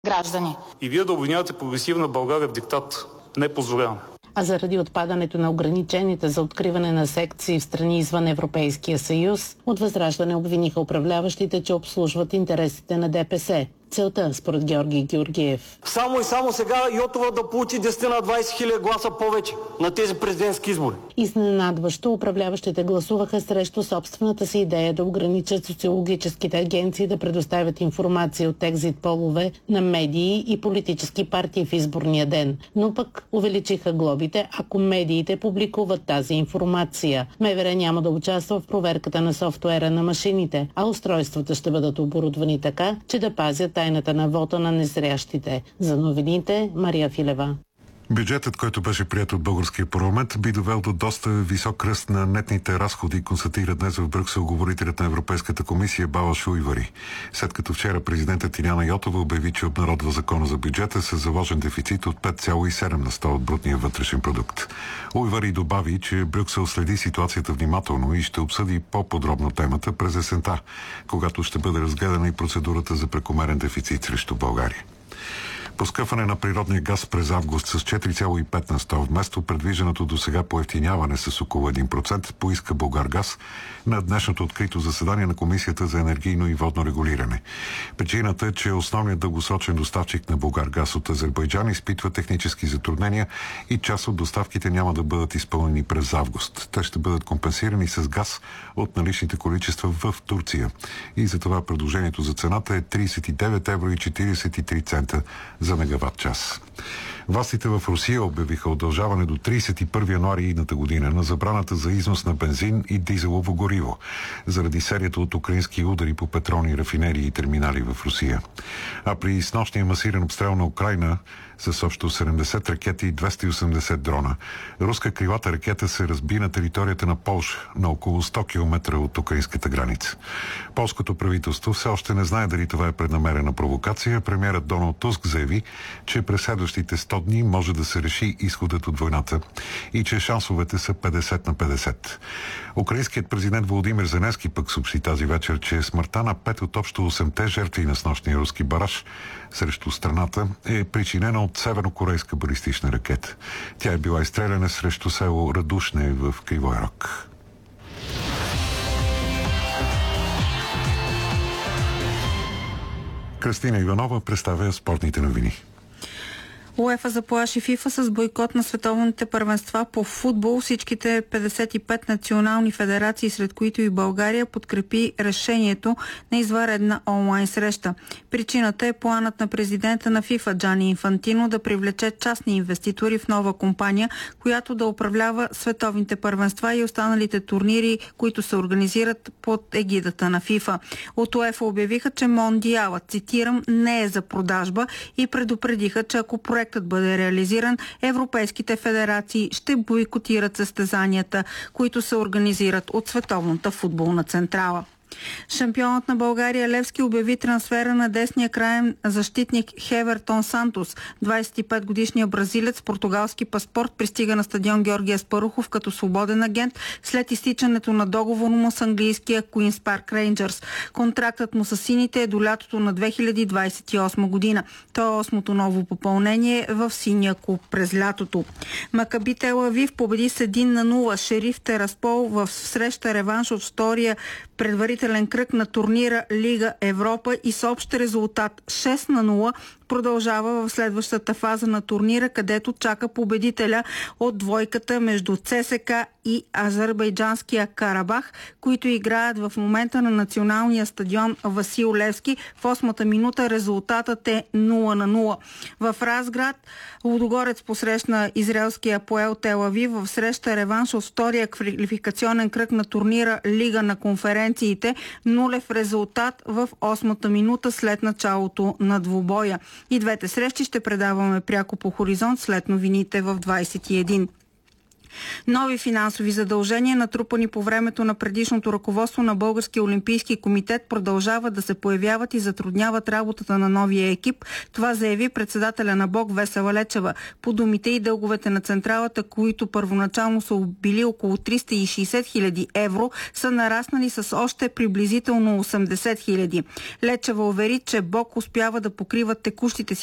граждани. И вие да обвинявате прогресивна България в диктат не позволявам. А заради отпадането на ограниченията за откриване на секции в страни извън Европейския съюз, от ВЪЗРАЖДАНЕ обвиниха управляващите, че обслужват интересите на ДПС. Целта, според Георги Георгиев. Само и само сега Йотова да получи 10 на 20 хиляди гласа повече на тези президентски избори. Изненадващо управляващите гласуваха срещу собствената си идея да ограничат социологическите агенции да предоставят информация от екзит полове на медии и политически партии в изборния ден. Но пък увеличиха глобите, ако медиите публикуват тази информация. МВР няма да участва в проверката на софтуера на машините, а устройствата ще бъдат оборудвани така, че да пазят тайната на вота на незрящите. За новините, Мария Филева. Бюджетът, който беше прият от българския парламент, би довел до доста висок ръст на нетните разходи, констатира днес в Брюксел говорителят на Европейската комисия Балаш Уйвари. След като вчера президентът Илияна Йотова обяви, че обнародва закона за бюджета с заложен дефицит от 5,7 на 100 от брутния вътрешен продукт. Уйвари добави, че Брюксел следи ситуацията внимателно и ще обсъди по-подробно темата през есента, когато ще бъде разгледана и процедурата за прекомерен дефицит срещу България. Поскъпване на природния газ през август с 4,5 на 100 вместо предвижданото до сега поевтиняване с около 1% поиска Булгаргаз на днешното открито заседание на Комисията за енергийно и водно регулиране. Причината е, че основният дългосрочен доставчик на Булгаргаз от Азербайджан изпитва технически затруднения и част от доставките няма да бъдат изпълнени през август. Те ще бъдат компенсирани с газ от наличните количества в Турция. И затова предложението за цената е 39 евро и 43 цента за мегаватт час. Властите в Русия обявиха удължаване до 31 януари идната година на забраната за износ на бензин и дизелово гориво, заради серията от украински удари по петролни рафинерии и терминали в Русия. А при снощния масиран обстрел на Украйна с общо 70 ракети и 280 дрона, руска крилата ракета се разби на територията на Полша, на около 100 км от украинската граница. Полското правителство все още не знае дали това е преднамерена провокация. Премиерът Доналд Туск заяви, че през следващите 100 дни може да се реши изходът от войната и че шансовете са 50 на 50. Украинският президент Володимир Зеленски пък съобщи тази вечер, че смъртта на 5 от общо 8-те жертви на снощния руски бараж срещу страната е причинена от севернокорейска балистична ракета. Тя е била изстреляна срещу село Радушне в Кривой Рог. Кристина Иванова представя спортните новини. УЕФА заплаши ФИФА с бойкот на световните първенства по футбол. Всичките 55 национални федерации, сред които и България, подкрепи решението на извънредна онлайн среща. Причината е планът на президента на ФИФА Джани Инфантино да привлече частни инвеститори в нова компания, която да управлява световните първенства и останалите турнири, които се организират под егидата на ФИФА. От УЕФА обявиха, че Мондиалът, цитирам, не е за продажба и предупредиха, че ако проектът бъде реализиран, европейските федерации ще бойкотират състезанията, които се организират от Световната футболна централа. Шампионът на България Левски обяви трансфера на десния краен защитник Хевертон Сантос. 25-годишният бразилец с португалски паспорт пристига на стадион Георги Аспарухов като свободен агент след изтичането на договор му с английския Queen's Park Rangers. Контрактът му с сините е до лятото на 2028 година. То е 8-то ново попълнение в синия клуб през лятото. Макаби Тел Авив победи с 1-0 Шериф Тераспол в среща реванш от втория предварителен кръг на турнира Лига Европа и с общ резултат 6-0 продължава в следващата фаза на турнира, където чака победителя от двойката между ЦСКА и азербайджанския Карабах, които играят в момента на националния стадион Васил Левски. В 8-та минута резултатът е 0-0. В Разград Лудогорец посрещна израелския Апоел Тел Авив в среща реванш от втория квалификационен кръг на турнира Лига на конференциите. Нулев резултат в 8-та минута след началото на двубоя. И двете срещи ще предаваме пряко по Хоризонт след новините в 21. Нови финансови задължения, натрупани по времето на предишното ръководство на Българския олимпийски комитет, продължават да се появяват и затрудняват работата на новия екип. Това заяви председателя на БОК Весела Лечева. По думите и дълговете на централата, които първоначално са били около 360 хиляди евро, са нараснали с още приблизително 80 хиляди. Лечева увери, че БОК успява да покриват текущите си